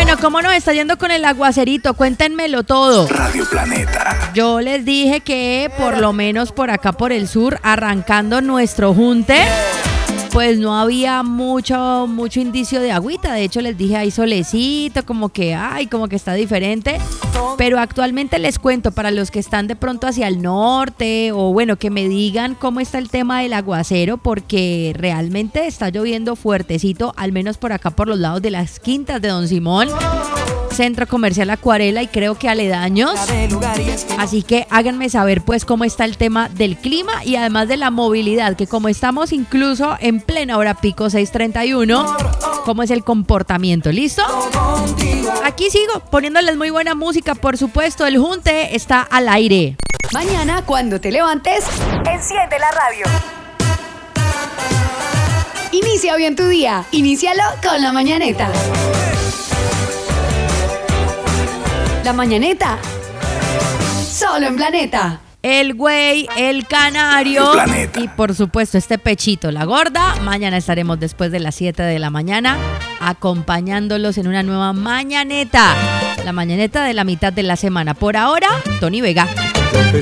Bueno, ¿cómo nos está yendo con el aguacerito? Cuéntenmelo todo. Radio Planeta. Yo les dije que por lo menos por acá por el sur, arrancando nuestro junte, pues no había mucho indicio de agüita. De hecho, les dije hay solecito, como que está diferente. Pero actualmente les cuento, para los que están de pronto hacia el norte, o bueno, que me digan cómo está el tema del aguacero, porque realmente está lloviendo fuertecito, al menos por acá por los lados de las Quintas de Don Simón, Centro Comercial Acuarela y creo que aledaños. Así que háganme saber pues cómo está el tema del clima y además de la movilidad, que como estamos incluso en plena hora pico 6:31, cómo es el comportamiento. ¿Listo? Aquí sigo poniéndoles muy buena música, por supuesto. El junte está al aire. Mañana cuando te levantes, enciende la radio. Inicia bien tu día. Inícialo con La Mañaneta. La Mañaneta. Solo en Planeta. El güey, el canario y por supuesto este pechito, la gorda. Mañana estaremos después de las 7 de la mañana acompañándolos en una nueva mañaneta. La mañaneta de la mitad de la semana. Por ahora, Tony Vega.